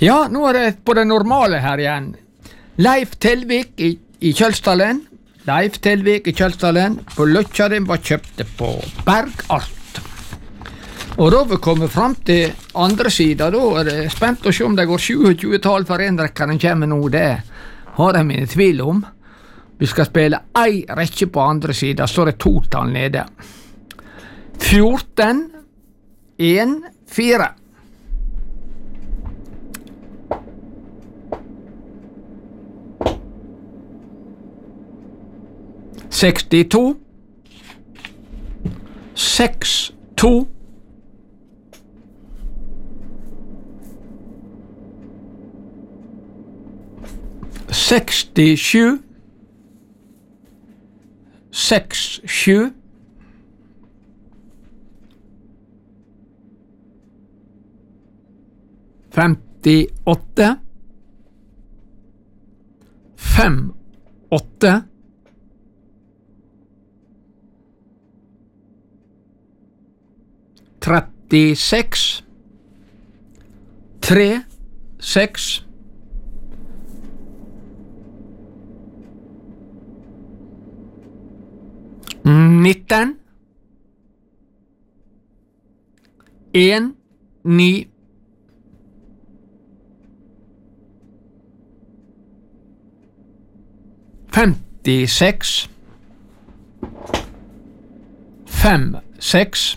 Ja, nå det på det normale her igjen. Leif Telvik i Kjølsdalen. Leif Telvik i Kjølsdalen. På løkja den var kjøpte på Bergart. Og da vi kommer fram til andre sida, da det spent å se om det går 27-tall for enrekkeren kommer nå, det har jeg mine tvil om. Vi skal spille ei rekke på andre sida, så det 2-tall nede. 14, 1, 4. 62, 6, 2, 67, 6, 7, 58, 5, 8, 36, 3, 6, 19, 1, 9, 56, 5, 6,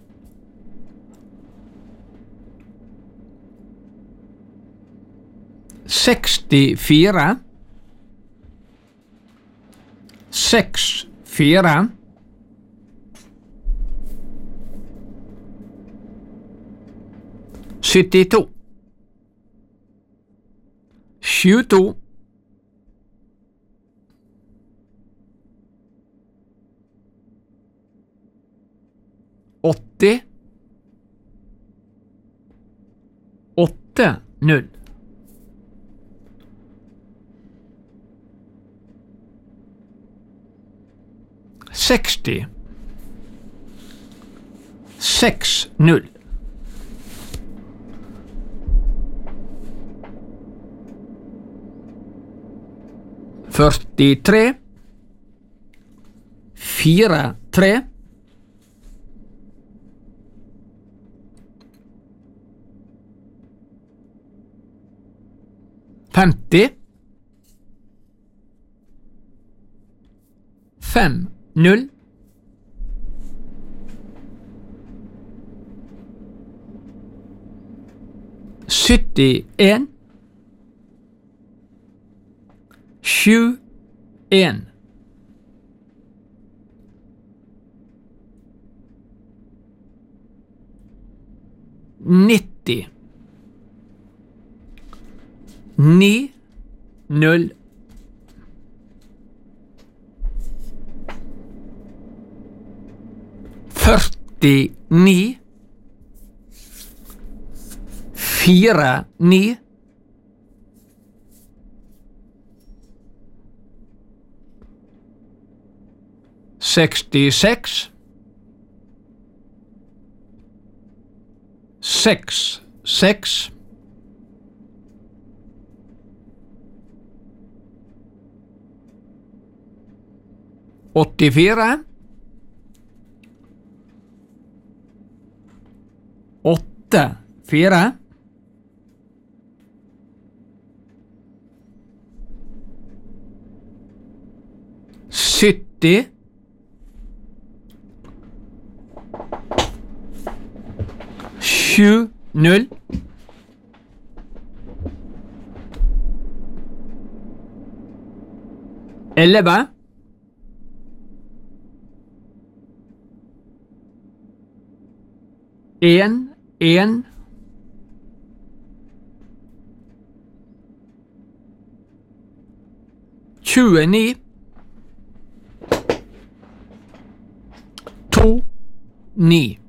64, 6, 4, 72, 72, 80, 8, 0. 60, 6, 0. 43, 4, 3. 50, 5, 0. 71, 7, 1. 90, 9, 0. 49, 4, 9. 66, 6, 6. 84, 8, 4. 70, 7, 0. 11, 1, 1. 29, 2, 9.